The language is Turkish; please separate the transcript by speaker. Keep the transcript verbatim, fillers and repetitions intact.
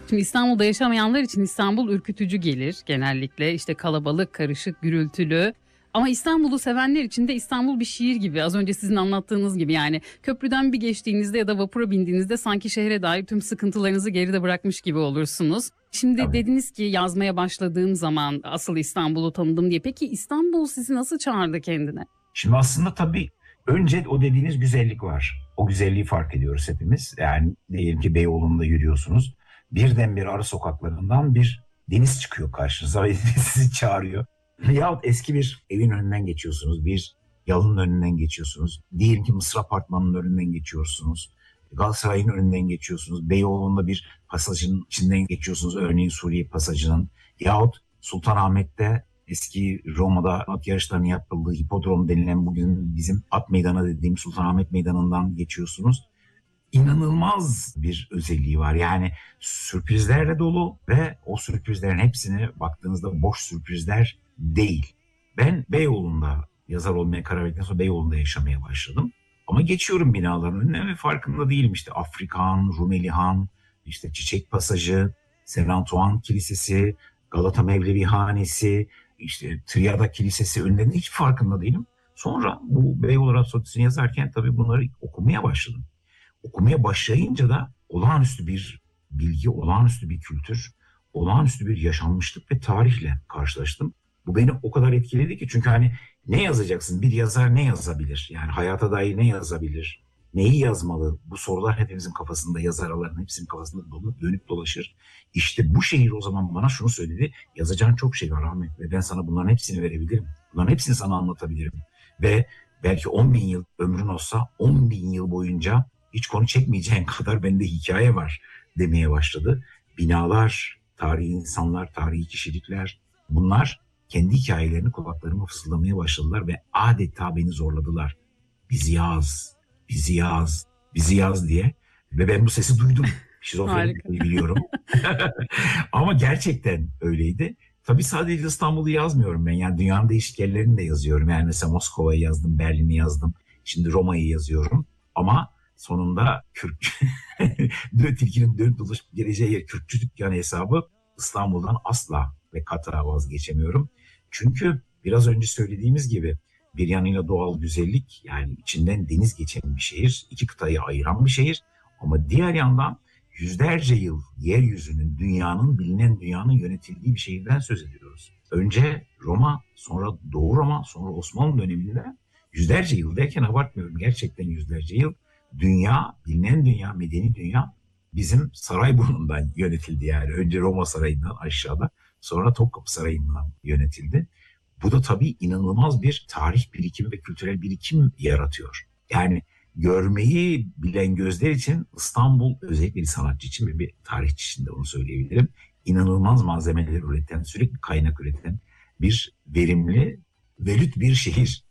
Speaker 1: Şimdi İstanbul'da yaşamayanlar için İstanbul ürkütücü gelir genellikle. İşte kalabalık, karışık, gürültülü. Ama İstanbul'u sevenler için de İstanbul bir şiir gibi. Az önce sizin anlattığınız gibi yani köprüden bir geçtiğinizde ya da vapura bindiğinizde sanki şehre dair tüm sıkıntılarınızı geride bırakmış gibi olursunuz. Şimdi
Speaker 2: Tabii.
Speaker 1: dediniz ki yazmaya başladığım zaman asıl İstanbul'u tanıdım diye. Peki İstanbul sizi nasıl çağırdı kendine?
Speaker 2: Şimdi aslında tabii önce o dediğiniz güzellik var. O güzelliği fark ediyoruz hepimiz. Yani diyelim ki Beyoğlu'nda yürüyorsunuz. Birdenbire ara sokaklarından bir deniz çıkıyor karşınıza ve sizi çağırıyor. Yahut eski bir evin önünden geçiyorsunuz. Bir yalının önünden geçiyorsunuz. Diyelim ki Mısır Apartmanı'nın önünden geçiyorsunuz. Galatasaray'ın önünden geçiyorsunuz. Beyoğlu'nda bir pasajın içinden geçiyorsunuz. Örneğin Suriye pasajının. Yahut Sultanahmet'te eski Roma'da at yarışlarının yapıldığı hipodrom denilen bugün bizim at meydanı dediğim Sultanahmet Meydanı'ndan geçiyorsunuz. İnanılmaz bir özelliği var. Yani sürprizlerle dolu ve o sürprizlerin hepsine baktığınızda boş sürprizler değil. Ben Beyoğlu'nda yazar olmaya karar verdikten sonra Beyoğlu'nda yaşamaya başladım. Ama geçiyorum binaların önüne ve farkında değilim. İşte Afrikan, Rumeli Han, işte Çiçek Pasajı, Saint Antoine Kilisesi, Galata Mevlevi Hanesi, işte Triada Kilisesi önlerinde hiç farkında değilim. Sonra bu Beyoğlu Rapsodisi'ni yazarken tabii bunları okumaya başladım. Okumaya başlayınca da olağanüstü bir bilgi, olağanüstü bir kültür, olağanüstü bir yaşanmışlık ve tarihle karşılaştım. Bu beni o kadar etkiledi ki çünkü hani ne yazacaksın? Bir yazar ne yazabilir? Yani hayata dair ne yazabilir? Neyi yazmalı? Bu sorular hepimizin kafasında, yazarların hepsinin kafasında dolu, dönüp dolaşır. İşte bu şehir o zaman bana şunu söyledi. Yazacağın çok şey var Ahmet ve ben sana bunların hepsini verebilirim. Bunların hepsini sana anlatabilirim. Ve belki on bin yıl ömrün olsa on bin yıl boyunca hiç konu çekmeyeceğin kadar bende hikaye var demeye başladı. Binalar, tarihi insanlar, tarihi kişilikler bunlar kendi hikayelerini kulaklarıma fısıldamaya başladılar ve adeta beni zorladılar. Bizi yaz, bizi yaz, bizi yaz diye. Ve ben bu sesi duydum. Şizofrenik biliyorum. Ama gerçekten öyleydi. Tabii sadece İstanbul'u yazmıyorum ben. Yani dünyanın değişik yerlerini de yazıyorum. Yani mesela Moskova'yı yazdım, Berlin'i yazdım. Şimdi Roma'yı yazıyorum. Ama sonunda Kürk dört tilkinin dönüp dolaşıp geleceği yer Kürkçü dükkanı hesabı İstanbul'dan asla ve kata vazgeçemiyorum. Çünkü biraz önce söylediğimiz gibi bir yanıyla doğal güzellik yani içinden deniz geçen bir şehir, iki kıtayı ayıran bir şehir ama diğer yandan yüzlerce yıl yeryüzünün, dünyanın, bilinen dünyanın yönetildiği bir şehirden söz ediyoruz. Önce Roma, sonra Doğu Roma, sonra Osmanlı döneminde yüzlerce yıl derken abartmıyorum gerçekten yüzlerce yıl dünya, bilinen dünya, medeni dünya bizim Sarayburnu'ndan yönetildi yani. Önce Roma Sarayı'ndan aşağıda sonra Topkapı Sarayı'ndan yönetildi. Bu da tabii inanılmaz bir tarih birikimi ve kültürel birikim yaratıyor. Yani görmeyi bilen gözler için İstanbul özellikle bir sanatçı için ve bir tarihçi için de onu söyleyebilirim. İnanılmaz malzemeler üreten, sürekli kaynak üreten bir verimli, velüt bir şehir.